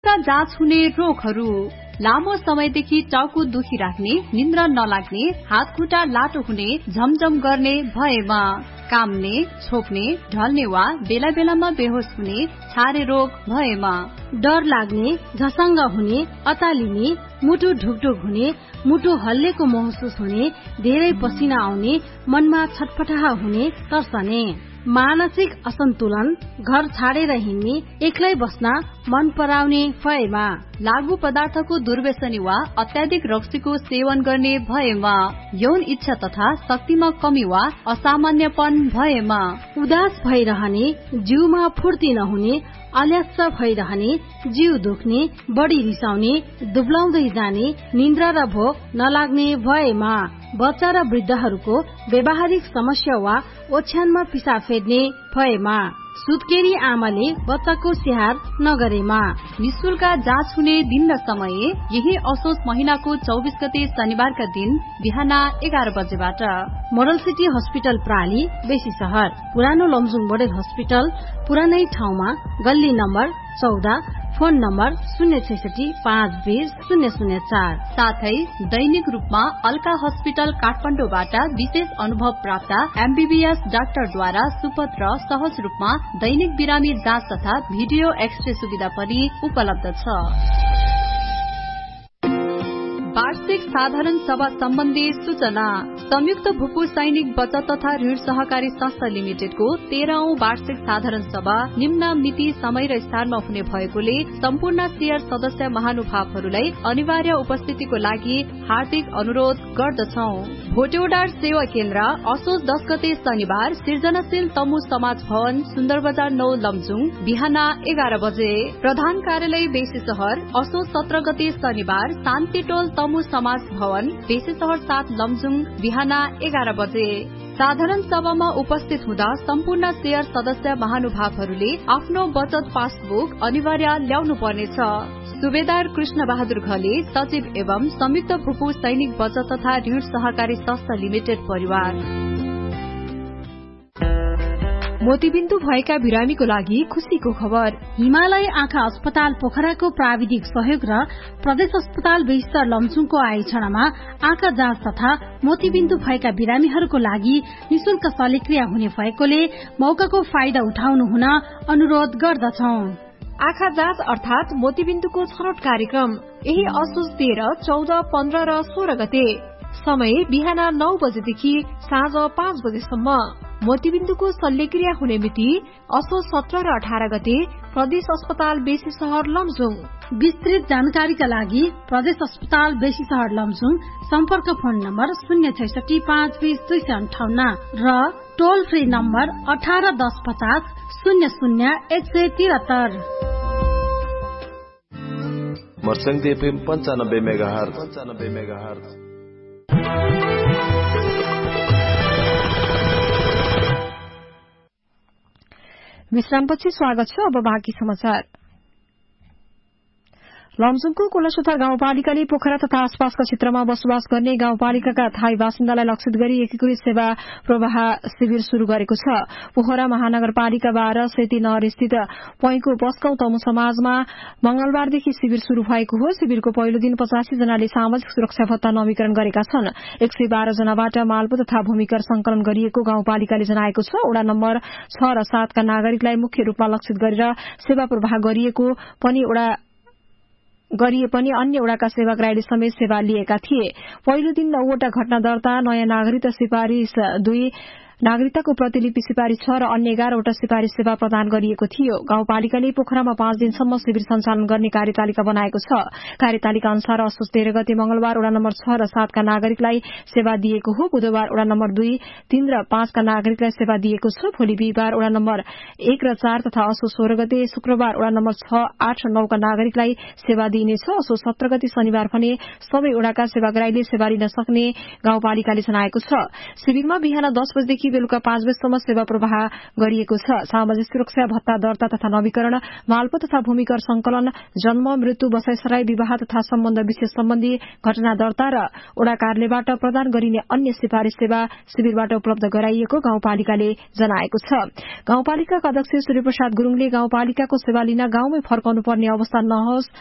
जाँच हुने रोगहरू, लामो समयदेखि टाउको दुखिराख्ने, निन्द्रा नलाग्ने, हात खुट्टा लाटो हुने, झमझम गर्ने भएमा, काम्ने, छोप्ने, ढल्ने वा बेला बेलामा बेहोस हुने छारे रोग भएमा, डर लाग्ने, झसङ्ग हुने, अतालिने, मुटु ढुकढुक हुने, मुटु हल्लेको महसुस हुने, धेरै पसिना आउने, मनमा छटपटाह हुने, तर्सने, मानसिक असन्तुलन, घर छाडेर हिँड्ने, एक्लै बस्न मन पराउने भएमा, लागू पदार्थको दुर्व्यसनी वा अत्याधिक रक्सीको सेवन गर्ने भएमा, यौन इच्छा तथा शक्तिमा कमी वा असामान्यपन भएमा, उदास भइरहने, जिउमा फुर्ती नहुने, अलस्स भइरहने, जिउ दुख्ने, बढी रिसाउने, दुब्लाउँदै जाने, निन्द्रा र भोक नलाग्ने भएमा, बच्चा र वृद्धहरूको व्यावहारिक समस्या वा ओछ्यानमा पिसाब फेर्ने भएमा, सुत्केरी आमाले बच्चाको स्याहार नगरेमा, निशुल्क जाँच हुने दिन र समय यही असोज महिनाको 24 गते शनिबारका दिन बिहान 11 बजेबाट मोडल सिटी हस्पिटल प्राली बेसी शहर, पुरानो लमजुङ मोडल हस्पिटल पुरानै ठाउँमा, गल्ली नम्बर 14, फोन नम्बर 066-520-004। साथै दैनिक रूपमा अल्का हस्पिटल काठमाडौँबाट विशेष अनुभव प्राप्त एमबीबीएस डाक्टरद्वारा सुपत्र सहज रूपमा दैनिक बिरामी जाँच तथा भिडियो एक्सरे सुविधा पनि उपलब्ध छ। वार्षिक साधारण सभा सम्बन्धी सूचना। संयुक्त भूपू सैनिक बचत तथा ऋण सहकारी संस्था लिमिटेडको 13औं वार्षिक साधारण सभा निम्न मिति, समय र स्थानमा हुने भएकोले सम्पूर्ण शेयर सदस्य महानुभावहरूलाई अनिवार्य उपस्थितिको लागि हार्दिक अनुरोध गर्दछौं। भोटेउडार सेवा केन्द्र असोज 10 गते शनिबार, सृजनाशील तमु समाज भवन, सुन्दर बजार 9 लमजुङ, बिहान 11 बजे। प्रधान कार्यालय बेसी शहर असोज 17 गते शनिबार, शान्ति टोल तमु समाज भवन, बेसी शहर 7 लमजुङ, बिहान 11 बजे। साधारण सभामा उपस्थित हुँदा सम्पूर्ण शेयर सदस्य महानुभावहरूले आफ्नो बचत पासबुक अनिवार्य ल्याउनु पर्नेछ। सुबेदार कृष्ण बहादुर घले, सचिव एवं संयुक्त भूपू सैनिक बचत तथा ऋण सहकारी संस्था लिमिटेड परिवार। मोतीबिन्दु भएका बिरामीको लागि खुशीको खबर। हिमालय आँखा अस्पताल पोखराको प्राविधिक सहयोग र प्रदेश अस्पताल बेस्तर लमजुङको आयोजनामा आँखा जाँच तथा मोतीबिन्दु भएका बिरामीहरूको लागि निशुल्क शल्यक्रिया हुने भएकोले मौकाको फाइदा उठाउनु हुन अनुरोध गर्दछौं। आँखा जाँच अर्थात मोतीबिन्दुको छनौट कार्यक्रम यही असोज 13, 14, 15 र 16 गते। समय बिहान 9 बजेदेखि साँझ 5 बजेसम्म। मोतीबिन्दुको शल्यक्रिया हुने मिति असोज 17 र 18 गते, प्रदेश अस्पताल बेसी शहर लमजुङ। विस्तृत जानकारीका लागि प्रदेश अस्पताल बेसी शहर लमजुङ सम्पर्क फोन नम्बर 066-520-258 र टोल फ्री नम्बर 18-10-50-00-173। मर्संग FM 95 megahertz. विश्रामपछि स्वागत छ। अब बाँकी समाचार। लमजुङको कोलासुथार गाउँपालिकाले पोखरा तथा आसपासका क्षेत्रमा बसोबास गर्ने गाउँपालिकाका थाई बासिन्दालाई लक्षित गरी एकीकृत सेवा प्रवाह शिविर शुरू गरेको छ। पोखरा महानगरपालिका 12 सेती नहर स्थित पैको पस्कौं तमु समाजमा मंगलबारदेखि शिविर शुरू भएको हो। शिविरको पहिलो दिन 85 जनाले सामाजिक सुरक्षा भत्ता नवीकरण गरेका छन्। 112 जनाबाट मालपो तथा भूमिकर संकलन गरिएको गाउँपालिकाले जनाएको छ। वडा नम्बर 6 र 7 का नागरिकलाई मुख्य रूपमा लक्षित गरेर सेवा प्रवाह गरिए पनि अन्य वडाका सेवाग्राहीले समेत सेवा लिएका थिए। पहिलो दिन 9 वटा घटना दर्ता, नयाँ नागरिकता सिफारिश 2, नागरिकताको प्रतिलिपि सिफारिश 6 र अन्य 11 वटा सिफारिश सेवा प्रदान गरिएको थियो। गाउँपालिकाले पोखरामा 5 दिनसम्म शिविर सञ्चालन गर्ने कार्यतालिका बनाएको छ। कार्यतालिका अनुसार असोज 13 गते मंगलबार वडा नम्बर 6 र 7 का नागरिकलाई सेवा दिएको हो। बुधबार वडा नम्बर 2, 3 र 5 का नागरिकलाई सेवा दिएको छ। भोलि बिहिबार वडा नम्बर 1 र 4 तथा असोज 16 गते शुक्रबार वडा नम्बर 6, 8 र 9 का नागरिकलाई सेवा दिइनेछ। असोज 17 गते शनिबार भने सबै वडाका सेवाग्राहीले सेवा लिन सक्ने गाउँपालिकाले जनाएको छ। शिविरमा बिहान 10 बजेदेखि बेलुका 5 बजेसम्म सेवा प्रवाह गरिएको छ। सामाजिक सुरक्षा भत्ता दर्ता तथा नवीकरण, मालपो तथा भूमिकर संकलन, जन्म, मृत्यु, बसाइसराई, विवाह तथा सम्बन्ध विशेष सम्बन्धी घटना दर्ता र ओडा कार्यालयबाट प्रदान गरिने अन्य सिफारिश सेवा शिविरबाट उपलब्ध गराइएको गाउँपालिकाले जनाएको छ। गाउँपालिकाका अध्यक्ष सूर्यप्रसाद गुरूङले गाउँपालिकाको सेवा लिन गाउँमै फर्काउनु पर्ने अवस्था नहोस्